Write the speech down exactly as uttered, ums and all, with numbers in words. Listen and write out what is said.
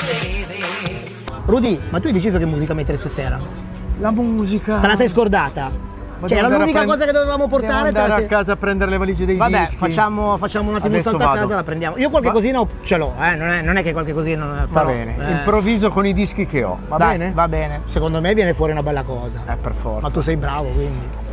Rudy, ma tu hai deciso che musica mettere stasera? La musica. Te la sei scordata? Ma Cioè, devo era andare l'unica a prend- cosa che dovevamo portare. Devo te la andare sei- a casa a prendere le valigie dei Vabbè, dischi. facciamo, facciamo un attimo un Adesso salto a vado. casa e la prendiamo. Io qualche Va- cosina ho- ce l'ho, eh? Non, è, non è che qualche cosina non è, Va però, bene, eh, improvviso con i dischi che ho. Va dai, bene? Va bene. Secondo me viene fuori una bella cosa. Eh, per forza. Ma tu sei bravo, quindi.